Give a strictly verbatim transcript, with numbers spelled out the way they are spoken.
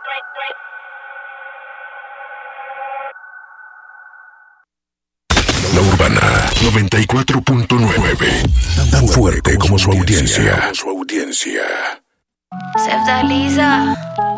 La Urbana noventa y cuatro punto nueve. Tan fuerte como su audiencia. Como su audiencia. Septa Lisa.